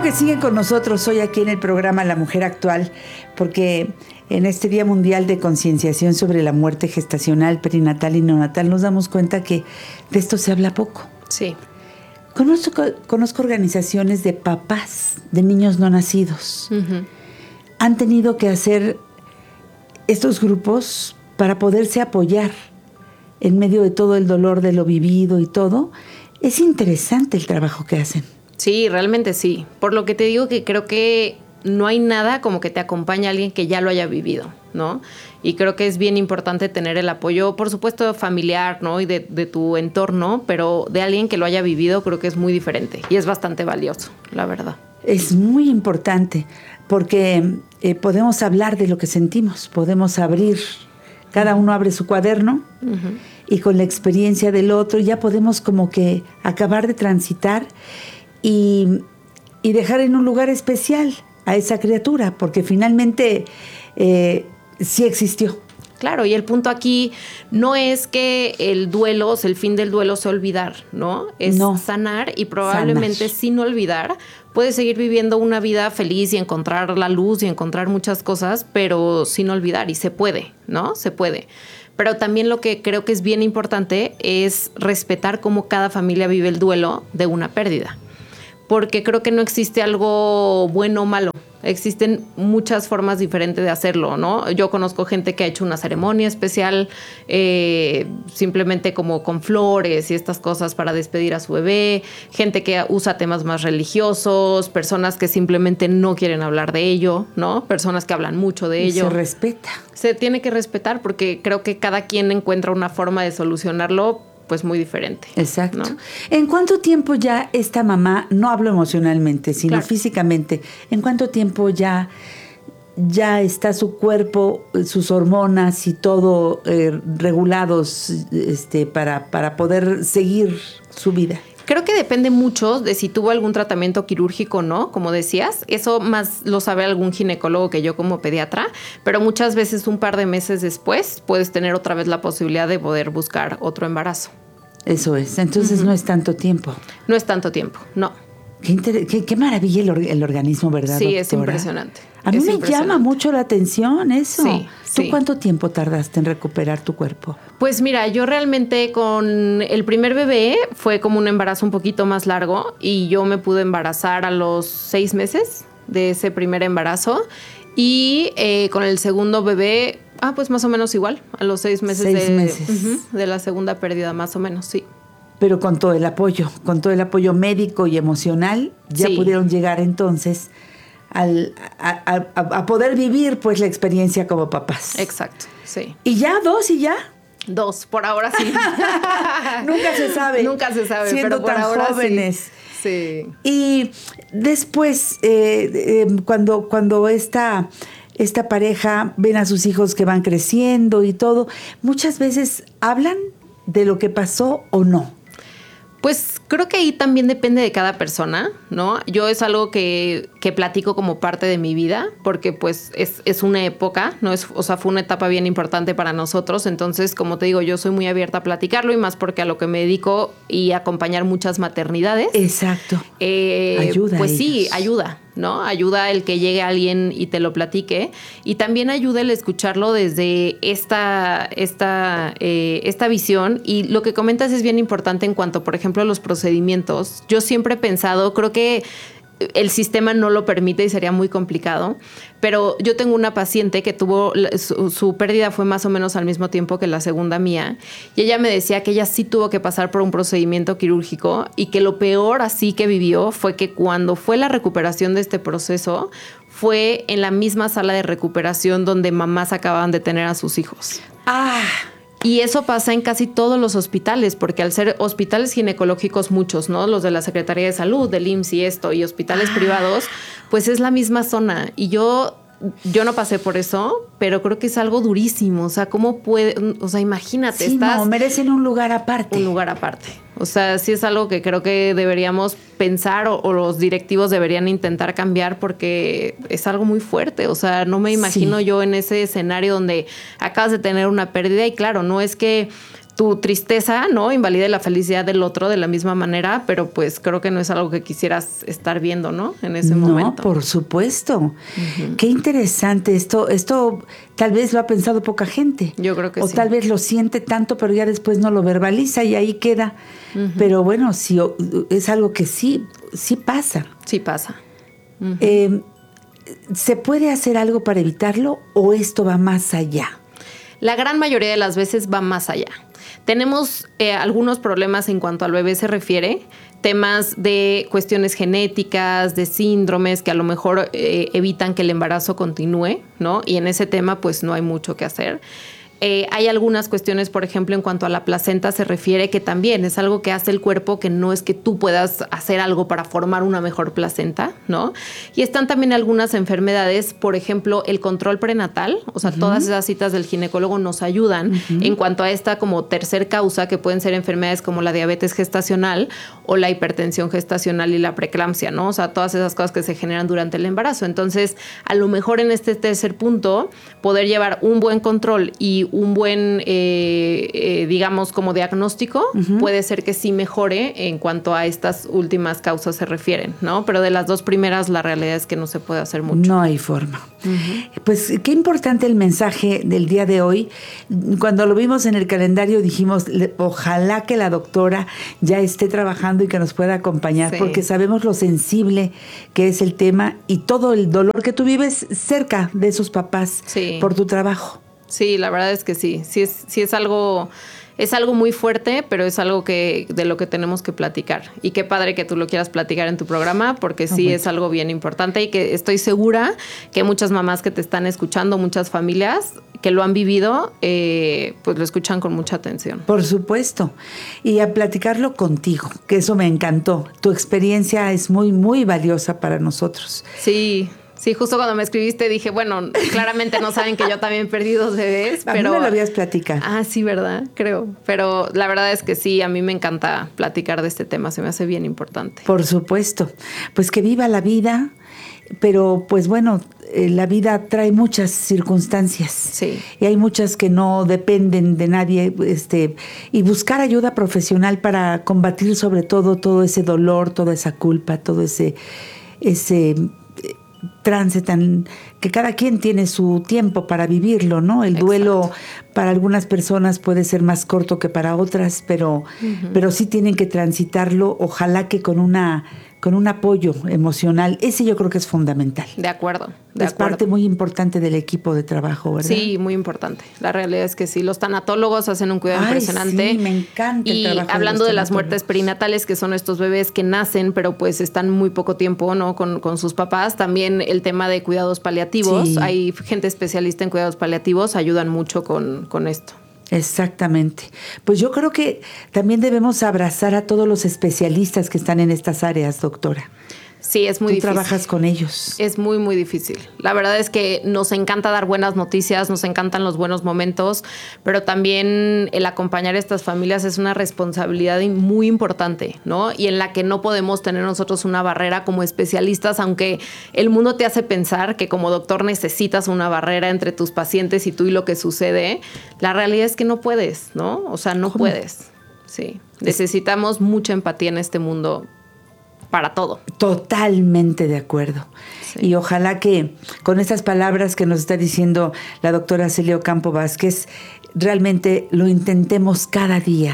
bueno que siguen con nosotros hoy aquí en el programa La Mujer Actual, porque en este Día Mundial de Concienciación sobre la Muerte Gestacional, Perinatal y Neonatal nos damos cuenta que de esto se habla poco. Sí. Conozco organizaciones de papás de niños no nacidos. Uh-huh. Han tenido que hacer estos grupos para poderse apoyar en medio de todo el dolor de lo vivido y todo. Es interesante el trabajo que hacen. Sí, realmente sí. Por lo que te digo que creo que no hay nada como que te acompañe a alguien que ya lo haya vivido, ¿no? Y creo que es bien importante tener el apoyo, por supuesto, familiar, ¿no? Y de tu entorno, pero de alguien que lo haya vivido creo que es muy diferente y es bastante valioso, la verdad. Es muy importante porque podemos hablar de lo que sentimos, podemos abrir, cada uno abre su cuaderno uh-huh. y con la experiencia del otro ya podemos como que acabar de transitar y dejar en un lugar especial a esa criatura, porque finalmente sí existió. Claro, y el punto aquí no es que el duelo, o sea, el fin del duelo sea olvidar, ¿no? Es sanar y probablemente sin olvidar puedes seguir viviendo una vida feliz y encontrar la luz y encontrar muchas cosas, pero sin olvidar, y se puede, ¿no? Se puede. Pero también lo que creo que es bien importante es respetar cómo cada familia vive el duelo de una pérdida. Porque creo que no existe algo bueno o malo. Existen muchas formas diferentes de hacerlo, ¿no? Yo conozco gente que ha hecho una ceremonia especial, simplemente como con flores y estas cosas para despedir a su bebé, gente que usa temas más religiosos, personas que simplemente no quieren hablar de ello, ¿no? Personas que hablan mucho de ello. Se respeta. Se tiene que respetar porque creo que cada quien encuentra una forma de solucionarlo pues muy diferente. Exacto. ¿No? ¿En cuánto tiempo ya esta mamá, no hablo emocionalmente, sino claro. físicamente, en cuánto tiempo ya está su cuerpo, sus hormonas y todo regulados para poder seguir su vida? Creo que depende mucho de si tuvo algún tratamiento quirúrgico o no, como decías. Eso más lo sabe algún ginecólogo que yo como pediatra, pero muchas veces un par de meses después puedes tener otra vez la posibilidad de poder buscar otro embarazo. Eso es. Entonces uh-huh. no es tanto tiempo. No es tanto tiempo, no. Qué maravilla el organismo, ¿verdad, Sí, doctora? es impresionante. A mí me llama mucho la atención eso. Sí, ¿Tú cuánto tiempo tardaste en recuperar tu cuerpo? Pues mira, yo realmente con el primer bebé fue como un embarazo un poquito más largo y yo me pude embarazar a los 6 meses de ese primer embarazo y con el segundo bebé, pues más o menos igual, a los 6 meses, de la segunda pérdida, más o menos, sí. Pero con todo el apoyo médico y emocional, ya sí. pudieron llegar entonces a poder vivir pues la experiencia como papás. Exacto, sí. ¿Y ya 2 y ya? 2, por ahora sí. Nunca se sabe. Nunca se sabe, siendo pero por tan ahora jóvenes. Sí. Y después, cuando esta pareja ven a sus hijos que van creciendo y todo, muchas veces hablan de lo que pasó o no. Pues creo que ahí también depende de cada persona, ¿no? Yo es algo que platico como parte de mi vida, porque pues es una época, ¿no? Fue una etapa bien importante para nosotros. Entonces, como te digo, yo soy muy abierta a platicarlo y más porque a lo que me dedico y acompañar muchas maternidades. Exacto. Ayuda. Pues sí, ayuda, ¿no? Ayuda el que llegue alguien y te lo platique y también ayuda el escucharlo desde esta visión. Y lo que comentas es bien importante en cuanto, por ejemplo, a los procedimientos. Yo siempre he pensado, creo que el sistema no lo permite y sería muy complicado, pero yo tengo una paciente que tuvo su pérdida fue más o menos al mismo tiempo que la segunda mía y ella me decía que ella sí tuvo que pasar por un procedimiento quirúrgico y que lo peor así que vivió fue que cuando fue la recuperación de este proceso fue en la misma sala de recuperación donde mamás acababan de tener a sus hijos. Y eso pasa en casi todos los hospitales, porque al ser hospitales ginecológicos muchos, ¿no? Los de la Secretaría de Salud, del IMSS y hospitales privados, pues es la misma zona. Y yo no pasé por eso, pero creo que es algo durísimo. O sea, ¿cómo puede? O sea, imagínate. Sí, merecen un lugar aparte. Un lugar aparte. O sea, sí es algo que creo que deberíamos pensar o los directivos deberían intentar cambiar porque es algo muy fuerte. O sea, no me imagino yo en ese escenario donde acabas de tener una pérdida y claro, no es que tu tristeza, ¿no? Invalide la felicidad del otro de la misma manera, pero pues creo que no es algo que quisieras estar viendo, ¿no? En ese momento. No, por supuesto. Qué interesante esto tal vez lo ha pensado poca gente. Yo creo que sí. O tal vez lo siente tanto, pero ya después no lo verbaliza y ahí queda. Pero bueno, sí, es algo que sí pasa. Sí pasa. ¿Se puede hacer algo para evitarlo o esto va más allá? La gran mayoría de las veces va más allá. Tenemos algunos problemas en cuanto al bebé se refiere, temas de cuestiones genéticas, de síndromes que a lo mejor evitan que el embarazo continúe, ¿no? Y en ese tema pues no hay mucho que hacer. Hay algunas cuestiones, por ejemplo, en cuanto a la placenta se refiere, que también es algo que hace el cuerpo, que no es que tú puedas hacer algo para formar una mejor placenta, ¿no? Y están también algunas enfermedades, por ejemplo, el control prenatal, o sea, todas esas citas del ginecólogo nos ayudan en cuanto a esta como tercer causa, que pueden ser enfermedades como la diabetes gestacional o la hipertensión gestacional y la preeclampsia, ¿no? O sea, todas esas cosas que se generan durante el embarazo. Entonces, a lo mejor en este tercer punto, poder llevar un buen control y un buen, digamos, como diagnóstico, puede ser que sí mejore en cuanto a estas últimas causas se refieren, ¿no? Pero de las dos primeras, la realidad es que no se puede hacer mucho. No hay forma. Pues qué importante el mensaje del día de hoy. Cuando lo vimos en el calendario dijimos, ojalá que la doctora ya esté trabajando y que nos pueda acompañar, porque sabemos lo sensible que es el tema y todo el dolor que tú vives cerca de esos papás por tu trabajo. Sí, la verdad es que sí es algo muy fuerte, pero es algo de lo que tenemos que platicar. Y qué padre que tú lo quieras platicar en tu programa, porque sí es algo bien importante y que estoy segura que muchas mamás que te están escuchando, muchas familias que lo han vivido, pues lo escuchan con mucha atención. Por supuesto. Y a platicarlo contigo, que eso me encantó. Tu experiencia es muy, muy valiosa para nosotros. Sí, justo cuando me escribiste dije, bueno, claramente no saben que yo también perdí 2 bebés, pero... A mí me lo habías platicado. Ah, sí, ¿verdad? Creo. Pero la verdad es que sí, a mí me encanta platicar de este tema, se me hace bien importante. Por supuesto. Pues que viva la vida, pero pues bueno, la vida trae muchas circunstancias. Sí. Y hay muchas que no dependen de nadie, y buscar ayuda profesional para combatir sobre todo ese dolor, toda esa culpa, todo ese trance que cada quien tiene su tiempo para vivirlo, ¿no? El duelo para algunas personas puede ser más corto que para otras, pero sí tienen que transitarlo, ojalá que con un apoyo emocional. Ese yo creo que es fundamental. De acuerdo. Es parte muy importante del equipo de trabajo, ¿verdad? Sí, muy importante. La realidad es que sí. Los tanatólogos hacen un cuidado impresionante. Sí, me encanta el trabajo. Y hablando de las muertes perinatales, que son estos bebés que nacen, pero pues están muy poco tiempo, ¿no? Con sus papás. También el tema de cuidados paliativos. Sí. Hay gente especialista en cuidados paliativos, ayudan mucho con esto. Exactamente. Pues yo creo que también debemos abrazar a todos los especialistas que están en estas áreas, doctora. Sí, es muy difícil. Tú trabajas con ellos. Es muy, muy difícil. La verdad es que nos encanta dar buenas noticias, nos encantan los buenos momentos, pero también el acompañar a estas familias es una responsabilidad muy importante, ¿no? Y en la que no podemos tener nosotros una barrera como especialistas, aunque el mundo te hace pensar que como doctor necesitas una barrera entre tus pacientes y tú y lo que sucede. La realidad es que no puedes, ¿no? O sea, no puedes. Sí. Necesitamos mucha empatía en este mundo para todo. Totalmente de acuerdo. Sí. Y ojalá que con estas palabras que nos está diciendo la doctora Celia Ocampo Vázquez, realmente lo intentemos cada día.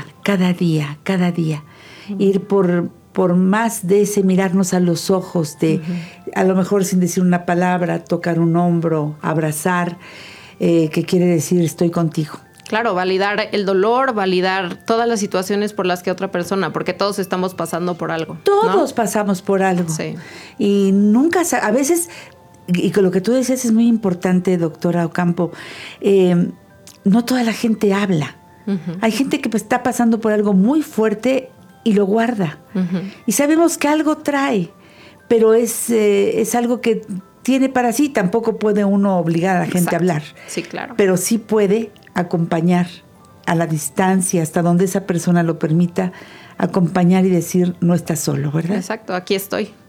Ir por más de ese mirarnos a los ojos, de a lo mejor sin decir una palabra, tocar un hombro, abrazar, que quiere decir estoy contigo. Claro, validar el dolor, validar todas las situaciones por las que otra persona, porque todos estamos pasando por algo. Todos pasamos por algo. Sí. Y nunca, a veces, y con lo que tú decías es muy importante, doctora Ocampo, no toda la gente habla. Hay gente que está pasando por algo muy fuerte y lo guarda. Y sabemos que algo trae, pero es algo que tiene para sí. Tampoco puede uno obligar a la gente a hablar. Sí, claro. Pero sí puede acompañar a la distancia, hasta donde esa persona lo permita, acompañar y decir, no estás solo, ¿verdad? Exacto, aquí estoy.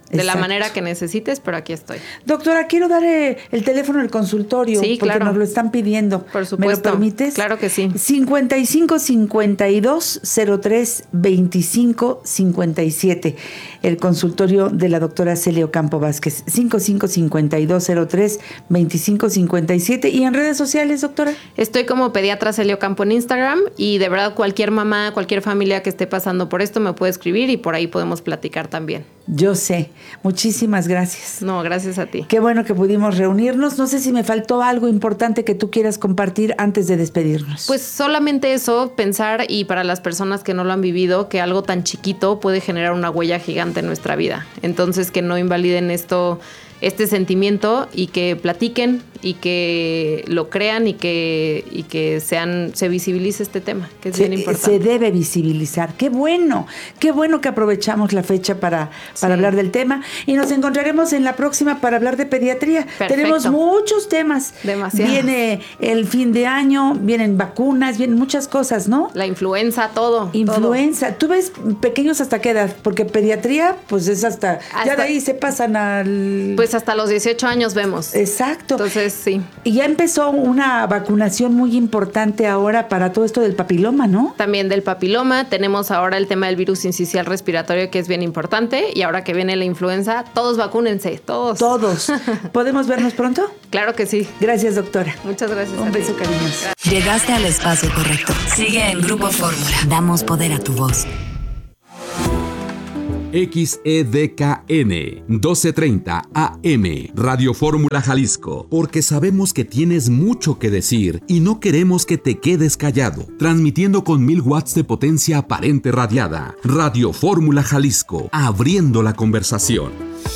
de la manera que necesites, pero aquí estoy. Doctora, quiero dar el teléfono del consultorio, sí, porque claro. Nos lo están pidiendo. Por supuesto. ¿Me lo permites? Claro que sí. 55 52 03 25 57. El consultorio de la doctora Celia Ocampo Vázquez. 55 52 03 25 57. ¿Y en redes sociales, doctora? Estoy como pediatra Celia Ocampo en Instagram, y de verdad cualquier mamá, cualquier familia que esté pasando por esto me puede escribir, y por ahí podemos platicar también. Yo sé. Muchísimas gracias. No, gracias a ti. Qué bueno que pudimos reunirnos. No sé si me faltó algo importante que tú quieras compartir antes de despedirnos. Pues solamente eso, pensar, y para las personas que no lo han vivido, que algo tan chiquito puede generar una huella gigante en nuestra vida. Entonces, que no invaliden este sentimiento, y que platiquen, y que lo crean, y que se visibilice este tema, que es bien importante. Se debe visibilizar. Qué bueno que aprovechamos la fecha para hablar del tema, y nos encontraremos en la próxima para hablar de pediatría. Perfecto. Tenemos muchos temas. Demasiado. Viene el fin de año, vienen vacunas, vienen muchas cosas, ¿no? La influenza, todo. Influenza. ¿Tú ves pequeños hasta qué edad? Porque pediatría, pues es hasta ya de ahí se pasan al... Pues hasta los 18 años vemos. Exacto. Entonces, sí. Y ya empezó una vacunación muy importante ahora para todo esto del papiloma, ¿no? También del papiloma. Tenemos ahora el tema del virus sincicial respiratorio, que es bien importante. Y ahora que viene la influenza, todos vacúnense, todos. Todos. ¿Podemos vernos pronto? Claro que sí. Gracias, doctora. Muchas gracias. Un beso cariñoso. Llegaste al espacio correcto. Sigue en Grupo Fórmula. Damos poder a tu voz. XEDKN 1230 AM Radio Fórmula Jalisco, porque sabemos que tienes mucho que decir y no queremos que te quedes callado. Transmitiendo con 1000 watts de potencia aparente radiada. Radio Fórmula Jalisco, abriendo la conversación.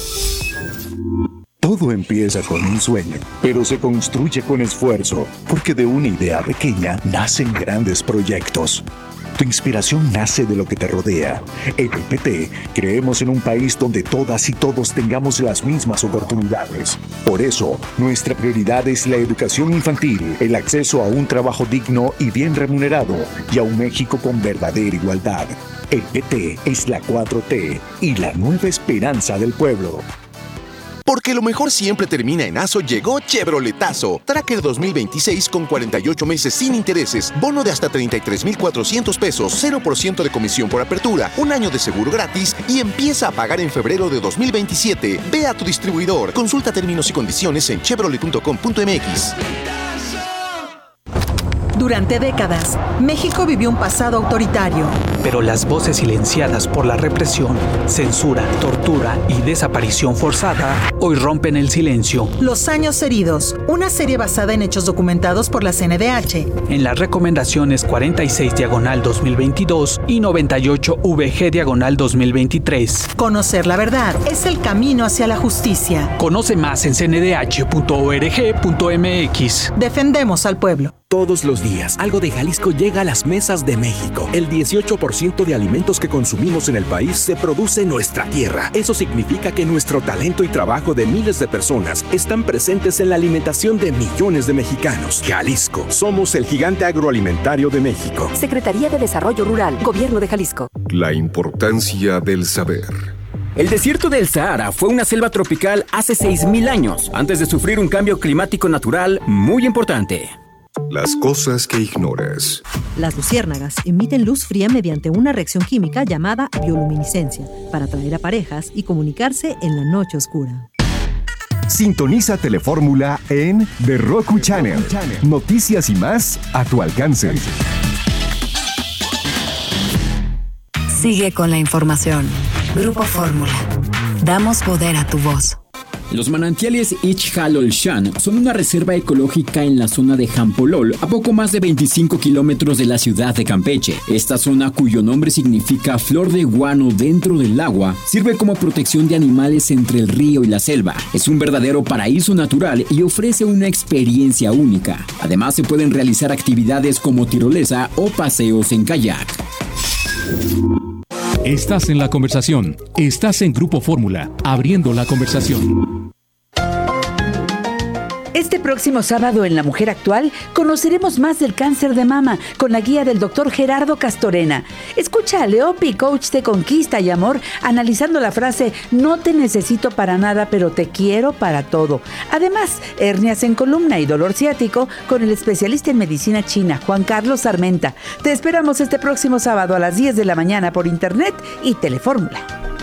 Todo empieza con un sueño, pero se construye con esfuerzo, porque de una idea pequeña nacen grandes proyectos. Tu inspiración nace de lo que te rodea. En el PT creemos en un país donde todas y todos tengamos las mismas oportunidades. Por eso, nuestra prioridad es la educación infantil, el acceso a un trabajo digno y bien remunerado, y a un México con verdadera igualdad. El PT es la 4T y la nueva esperanza del pueblo. Porque lo mejor siempre termina en ASO, llegó Chevroletazo. Tracker 2026 con 48 meses sin intereses, bono de hasta 33,400 pesos, 0% de comisión por apertura, un año de seguro gratis y empieza a pagar en febrero de 2027. Ve a tu distribuidor. Consulta términos y condiciones en chevrolet.com.mx. Durante décadas, México vivió un pasado autoritario. Pero las voces silenciadas por la represión, censura, tortura y desaparición forzada hoy rompen el silencio. Los años heridos, una serie basada en hechos documentados por la CNDH. En las recomendaciones 46/2022 y 98VG/2023. Conocer la verdad es el camino hacia la justicia. Conoce más en cndh.org.mx. Defendemos al pueblo. Todos los días, algo de Jalisco llega a las mesas de México. El 18% de alimentos que consumimos en el país se produce en nuestra tierra. Eso significa que nuestro talento y trabajo de miles de personas están presentes en la alimentación de millones de mexicanos. Jalisco, somos el gigante agroalimentario de México. Secretaría de Desarrollo Rural, Gobierno de Jalisco. La importancia del saber. El desierto del Sahara fue una selva tropical hace 6,000 años, antes de sufrir un cambio climático natural muy importante. Las cosas que ignoras. Las luciérnagas emiten luz fría mediante una reacción química llamada bioluminiscencia para atraer a parejas y comunicarse en la noche oscura. Sintoniza Telefórmula en The Roku Channel. Noticias y más a tu alcance. Sigue con la información. Grupo Fórmula. Damos poder a tu voz. Los manantiales Ixjalolxán son una reserva ecológica en la zona de Jampolol, a poco más de 25 kilómetros de la ciudad de Campeche. Esta zona, cuyo nombre significa flor de guano dentro del agua, sirve como protección de animales entre el río y la selva. Es un verdadero paraíso natural y ofrece una experiencia única. Además, se pueden realizar actividades como tirolesa o paseos en kayak. Estás en la conversación. Estás en Grupo Fórmula, abriendo la conversación. Este próximo sábado en La Mujer Actual conoceremos más del cáncer de mama con la guía del doctor Gerardo Castorena. Escucha a Leopi, coach de conquista y amor, analizando la frase "no te necesito para nada, pero te quiero para todo". Además, hernias en columna y dolor ciático con el especialista en medicina china, Juan Carlos Armenta. Te esperamos este próximo sábado a las 10 de la mañana por internet y Telefórmula.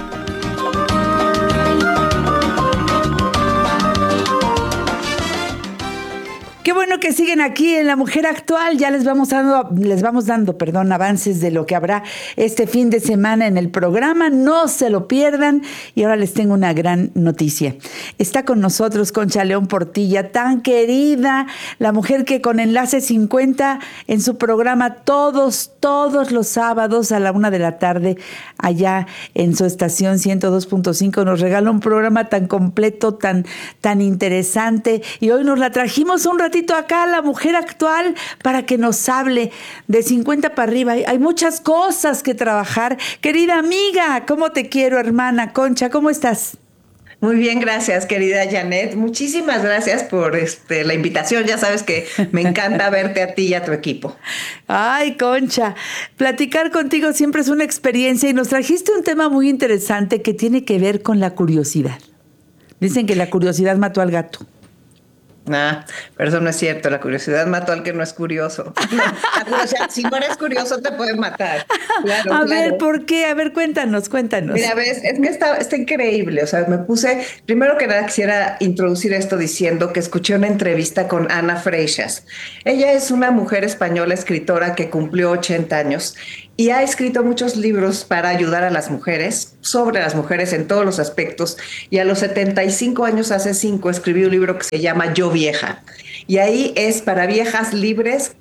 Qué bueno que siguen aquí en La Mujer Actual. Ya les vamos dando, avances de lo que habrá este fin de semana en el programa. No se lo pierdan. Y ahora les tengo una gran noticia. Está con nosotros Concha León Portilla, tan querida, la mujer que con Enlace 50 en su programa todos los sábados a la 1 de la tarde, allá en su estación 102.5, nos regala un programa tan completo, tan interesante. Y hoy nos la trajimos un ratito acá, La Mujer Actual, para que nos hable de 50 para arriba. Hay muchas cosas que trabajar. Querida amiga, ¿cómo te quiero, hermana? Concha, ¿cómo estás? Muy bien, gracias, querida Janet. Muchísimas gracias por la invitación. Ya sabes que me encanta verte a ti y a tu equipo. Ay, Concha, platicar contigo siempre es una experiencia y nos trajiste un tema muy interesante que tiene que ver con la curiosidad. Dicen que la curiosidad mató al gato. Pero eso no es cierto. La curiosidad mató al que no es curioso. La curiosidad, si no eres curioso, te puede matar. Claro, ver, ¿por qué? A ver, cuéntanos. Mira, ves, es que está increíble. O sea, primero que nada quisiera introducir esto diciendo que escuché una entrevista con Ana Freixas. Ella es una mujer española escritora que cumplió 80 años y ha escrito muchos libros para ayudar a las mujeres, sobre las mujeres en todos los aspectos. Y a los 75 años, hace 5, escribió un libro que se llama Yo Vieja. Y ahí es para viejas libres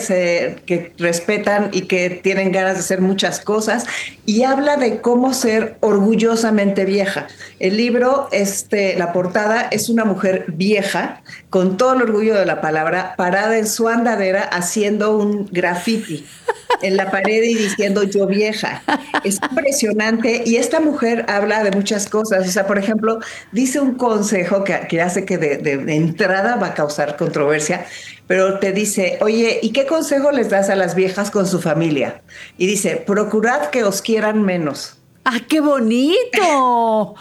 que respetan y que tienen ganas de hacer muchas cosas. Y habla de cómo ser orgullosamente vieja. El libro, la portada, es una mujer vieja, con todo el orgullo de la palabra, parada en su andadera haciendo un graffiti en la pared y diciendo "yo vieja". Es impresionante y esta mujer habla de muchas cosas. O sea, por ejemplo, dice un consejo que hace que de entrada va a causar controversia, pero te dice: oye, ¿y qué consejo les das a las viejas con su familia? Y dice: procurad que os quieran menos. ¡Ah, qué bonito!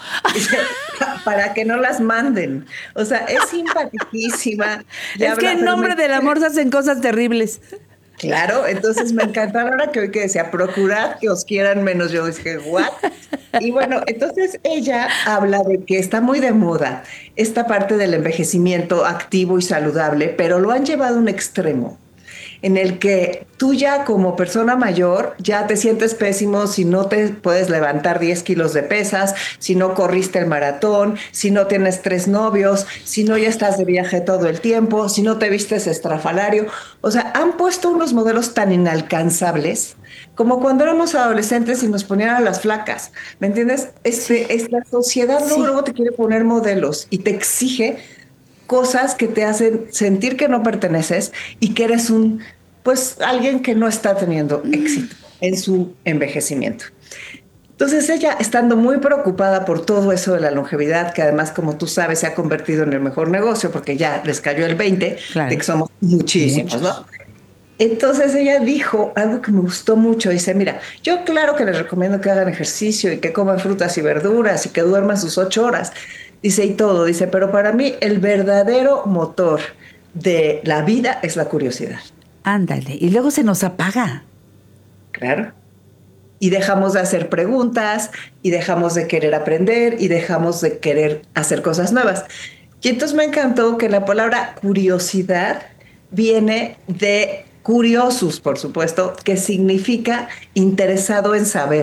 Para que no las manden. O sea, es simpaticísima. Es que en nombre del amor se hacen cosas terribles. Claro, entonces me encantó a la hora que hoy que decía, procurad que os quieran menos. Yo dije, ¿what? Y bueno, entonces ella habla de que está muy de moda esta parte del envejecimiento activo y saludable, pero lo han llevado a un extremo en el que tú ya como persona mayor ya te sientes pésimo si no te puedes levantar 10 kilos de pesas, si no corriste el maratón, si no tienes 3 novios, si no ya estás de viaje todo el tiempo, si no te vistes estrafalario. O sea, han puesto unos modelos tan inalcanzables como cuando éramos adolescentes y nos ponían a las flacas, ¿me entiendes? La sociedad luego te quiere poner modelos y te exige cosas que te hacen sentir que no perteneces y que eres alguien que no está teniendo éxito en su envejecimiento. Entonces ella, estando muy preocupada por todo eso de la longevidad, que además, como tú sabes, se ha convertido en el mejor negocio porque ya les cayó el 20, claro, de que somos muchísimos, ¿no? Entonces ella dijo algo que me gustó mucho. Dice, mira, yo claro que les recomiendo que hagan ejercicio y que coman frutas y verduras y que duerman sus 8 horas. Dice, y todo, dice, pero para mí el verdadero motor de la vida es la curiosidad. Ándale, y luego se nos apaga. Claro. Y dejamos de hacer preguntas, y dejamos de querer aprender, y dejamos de querer hacer cosas nuevas. Y entonces me encantó que la palabra curiosidad viene de curiosus, por supuesto, que significa interesado en saber.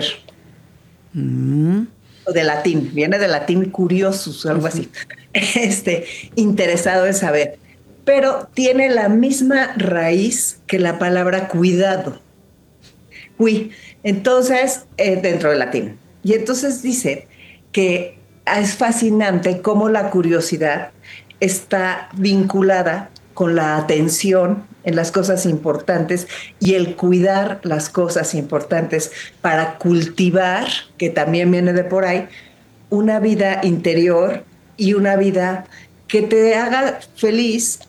De latín, viene del latín curiosus, algo así, interesado en saber, pero tiene la misma raíz que la palabra cuidado, entonces, dentro del latín. Y entonces dice que es fascinante cómo la curiosidad está vinculada con la atención en las cosas importantes y el cuidar las cosas importantes para cultivar, que también viene de por ahí, una vida interior y una vida que te haga feliz,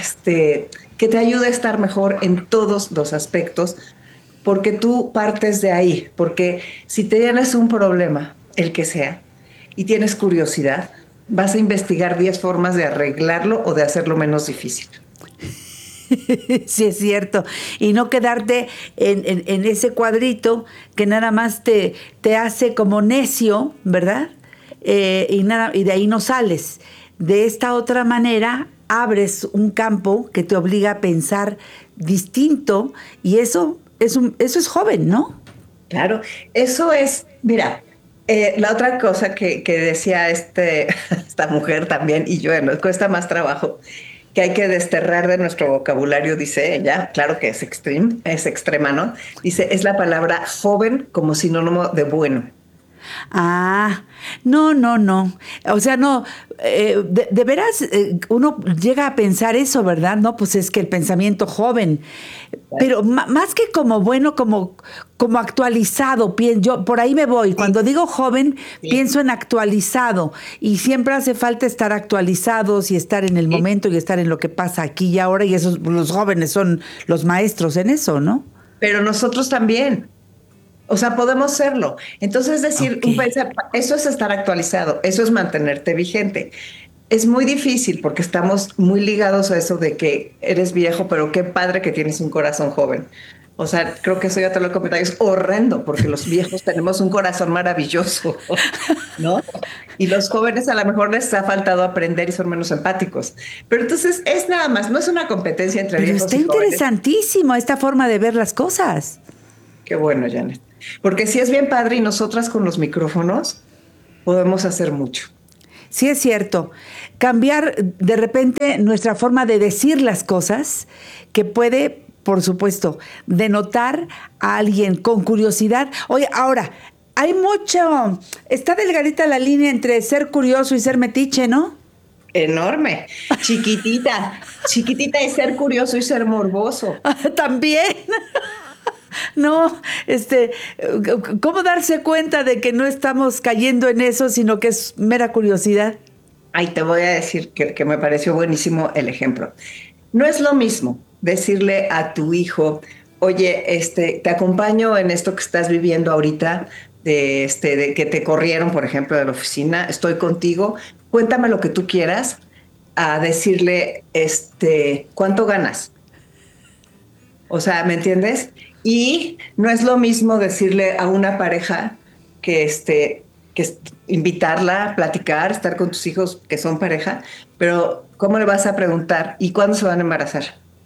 que te ayude a estar mejor en todos los aspectos, porque tú partes de ahí, porque si tienes un problema, el que sea, y tienes curiosidad, vas a investigar 10 formas de arreglarlo o de hacerlo menos difícil. Sí, es cierto. Y no quedarte en ese cuadrito que nada más te hace como necio, ¿verdad? Y de ahí no sales. De esta otra manera, abres un campo que te obliga a pensar distinto, y eso es joven, ¿no? Claro, eso es, mira, la otra cosa que decía esta mujer también, y yo, nos cuesta más trabajo, que hay que desterrar de nuestro vocabulario, dice ella, claro que es extrema, ¿no? Dice, es la palabra joven como sinónimo de bueno. Ah, no. O sea, no, de veras uno llega a pensar eso, ¿verdad? No, pues es que el pensamiento joven, pero más que como bueno, como actualizado, yo por ahí me voy. Cuando digo joven, pienso en actualizado, y siempre hace falta estar actualizados y estar en el momento y estar en lo que pasa aquí y ahora, y esos, los jóvenes son los maestros en eso, ¿no? Pero nosotros también. O sea, podemos serlo. Entonces, decir, eso es estar actualizado, eso es mantenerte vigente. Es muy difícil porque estamos muy ligados a eso de que eres viejo, pero qué padre que tienes un corazón joven. O sea, creo que eso ya te lo he comentado, es horrendo porque los viejos tenemos un corazón maravilloso, ¿no? Y los jóvenes a lo mejor les ha faltado aprender y son menos empáticos. Pero entonces es nada más, no es una competencia entre viejos y jóvenes. Pero está interesantísimo esta forma de ver las cosas. Qué bueno, Janet. Porque sí es bien padre, y nosotras con los micrófonos podemos hacer mucho. Sí, es cierto. Cambiar de repente nuestra forma de decir las cosas, que puede, por supuesto, denotar a alguien con curiosidad. Oye, ahora, hay mucho, está delgadita la línea entre ser curioso y ser metiche, ¿no? Enorme, chiquitita y ser curioso y ser morboso. También. No, ¿cómo darse cuenta de que no estamos cayendo en eso, sino que es mera curiosidad? Ay, te voy a decir que me pareció buenísimo el ejemplo. No es lo mismo decirle a tu hijo, oye, te acompaño en esto que estás viviendo ahorita, de que te corrieron, por ejemplo, de la oficina, estoy contigo, cuéntame lo que tú quieras, a decirle, ¿cuánto ganas? O sea, ¿me entiendes? Y no es lo mismo decirle a una pareja que invitarla a platicar, estar con tus hijos que son pareja, pero ¿cómo le vas a preguntar? ¿Y cuándo se van a embarazar?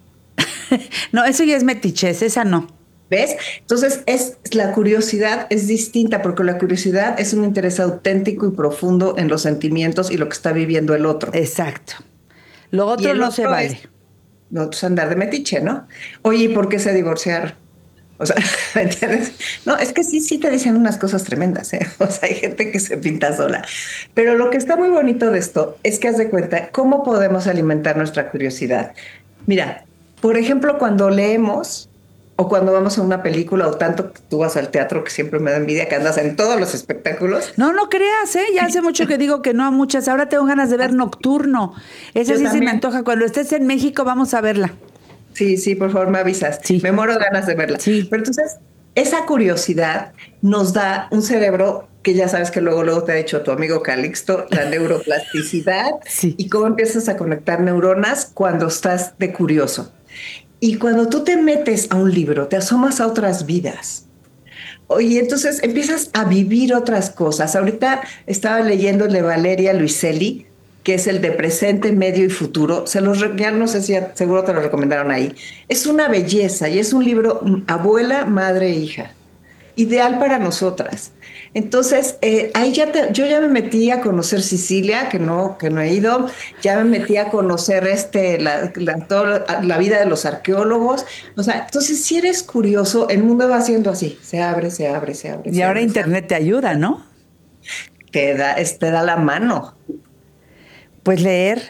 No, eso ya es metichez, esa no. ¿Ves? Entonces, la curiosidad es distinta, porque la curiosidad es un interés auténtico y profundo en los sentimientos y lo que está viviendo el otro. Exacto. Lo otro no se vale. No, pues andar de metiche, ¿no? Oye, ¿y por qué se divorciaron? O sea, ¿me entiendes? No, es que sí te dicen unas cosas tremendas, ¿eh? O sea, hay gente que se pinta sola. Pero lo que está muy bonito de esto es que haz de cuenta cómo podemos alimentar nuestra curiosidad. Mira, por ejemplo, cuando leemos o cuando vamos a una película, o tanto que tú vas al teatro, que siempre me da envidia que andas en todos los espectáculos. No creas, ¿eh? Ya hace mucho que digo que no a muchas. Ahora tengo ganas de ver Nocturno. Esa sí se me antoja. Cuando estés en México vamos a verla. Sí, por favor me avisas. Sí. Me muero de ganas de verla. Sí. Pero entonces, esa curiosidad nos da un cerebro que ya sabes que luego te ha dicho tu amigo Calixto, la neuroplasticidad. Sí. Y cómo empiezas a conectar neuronas cuando estás de curioso. Y cuando tú te metes a un libro, te asomas a otras vidas. Y entonces empiezas a vivir otras cosas. Ahorita estaba leyendo el de Valeria Luiselli, que es el de presente, medio y futuro. Ya no sé si seguro te lo recomendaron ahí. Es una belleza y es un libro abuela, madre e hija. Ideal para nosotras. Entonces, ahí yo ya me metí a conocer Sicilia, que no he ido. Ya me metí a conocer toda la vida de los arqueólogos. O sea, entonces, si eres curioso, el mundo va siendo así. Se abre. Y ahora Internet te ayuda, ¿no? Te da la mano. Pues leer,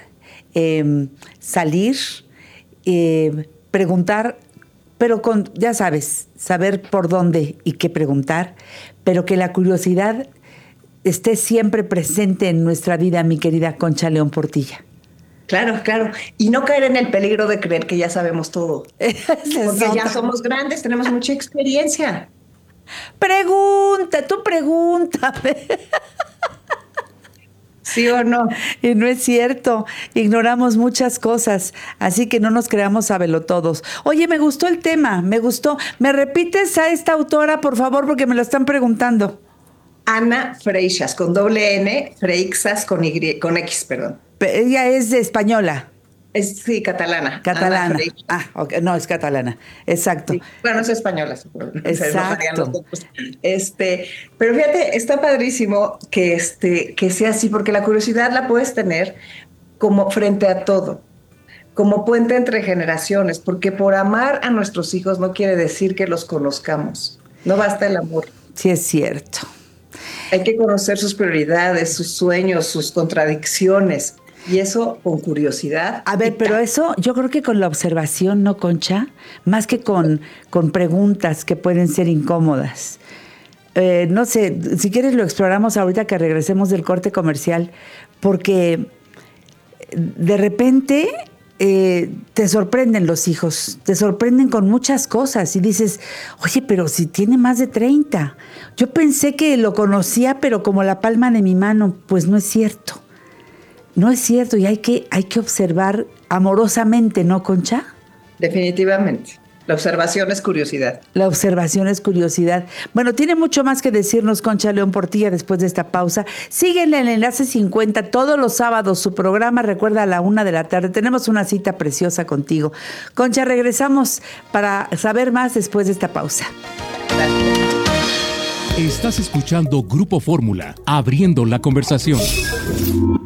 salir, preguntar, pero ya sabes, saber por dónde y qué preguntar, pero que la curiosidad esté siempre presente en nuestra vida, mi querida Concha León Portilla. Claro, claro. Y no caer en el peligro de creer que ya sabemos todo. Porque ya somos grandes, tenemos mucha experiencia. Tú pregúntame. ¿Sí o no? Y no es cierto, ignoramos muchas cosas, así que no nos creamos sabelotodos. Oye, me gustó el tema, me gustó. ¿Me repites a esta autora, por favor, porque me lo están preguntando? Ana Freixas, con doble N, Freixas con X, perdón. Ella es española. Sí, catalana. Catalana. Okay. No, es catalana. Exacto. Sí. Bueno, es española. Exacto. Pero fíjate, está padrísimo que sea así, porque la curiosidad la puedes tener como frente a todo, como puente entre generaciones, porque por amar a nuestros hijos no quiere decir que los conozcamos. No basta el amor. Sí, es cierto. Hay que conocer sus prioridades, sus sueños, sus contradicciones. Y eso con curiosidad. A ver, pero eso yo creo que con la observación, ¿no, Concha? Más que con preguntas que pueden ser incómodas. No sé, si quieres lo exploramos ahorita que regresemos del corte comercial, porque de repente te sorprenden los hijos, te sorprenden con muchas cosas y dices, oye, pero si tiene más de 30. Yo pensé que lo conocía, pero como la palma de mi mano, pues no es cierto. No es cierto y hay que observar amorosamente, ¿no, Concha? Definitivamente. La observación es curiosidad. La observación es curiosidad. Bueno, tiene mucho más que decirnos Concha León Portilla después de esta pausa. Síguenle en el Enlace 50 todos los sábados. Su programa, recuerda, a la 1 de la tarde. Tenemos una cita preciosa contigo. Concha, regresamos para saber más después de esta pausa. Gracias. Estás escuchando Grupo Fórmula, abriendo la conversación.